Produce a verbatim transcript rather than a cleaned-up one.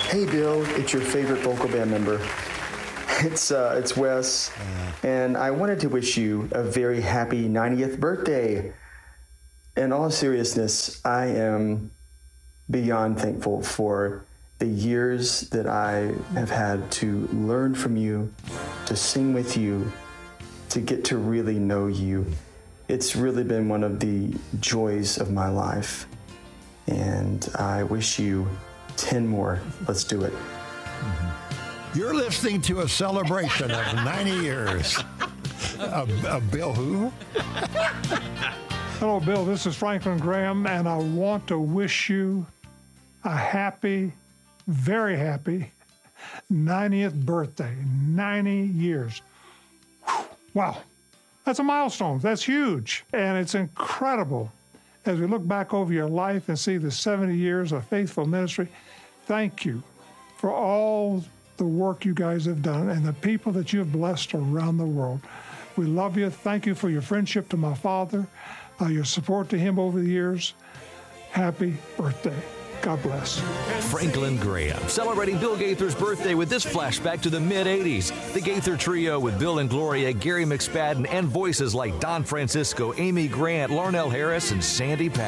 Hey, Bill, it's your favorite vocal band member. It's uh, it's Wes, and I wanted to wish you a very happy ninetieth birthday. In all seriousness, I am beyond thankful for the years that I have had to learn from you, to sing with you, to get to really know you. It's really been one of the joys of my life, and I wish you ten more. Let's do it. Mm-hmm. You're listening to a celebration of ninety years. Of, of Bill who? Hello, Bill. This is Franklin Graham, and I want to wish you a happy, very happy ninetieth birthday. ninety years. Whew. Wow. That's a milestone. That's huge. And it's incredible. As we look back over your life and see the seventy years of faithful ministry, thank you for all the work you guys have done and the people that you have blessed around the world. We love you. Thank you for your friendship to my father, uh, your support to him over the years. Happy birthday. God bless. Franklin Graham, celebrating Bill Gaither's birthday with this flashback to the mid-eighties. The Gaither Trio with Bill and Gloria, Gary McSpadden, and voices like Don Francisco, Amy Grant, Larnell Harris, and Sandy Pat.